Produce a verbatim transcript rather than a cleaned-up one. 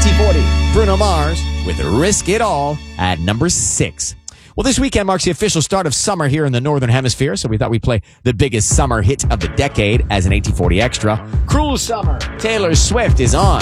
T forty, Bruno Mars with Risk It All at number six. Well, this weekend marks the official start of summer here in the Northern Hemisphere, so we thought we'd play the biggest summer hit of the decade as an A T forty Extra. Cruel Summer. Taylor Swift is on